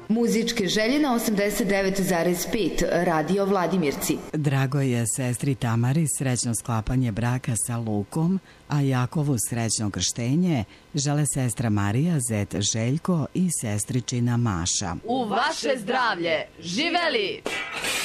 Muzičke želje na 89,5 Radio Vladimirci. Drago je sestri Tamari srećno sklapanje braka sa Lukom, a Jakovu srećno krštenje žele sestra Marija, zet Željko i sestričina Maša. U vaše zdravlje! Živeli!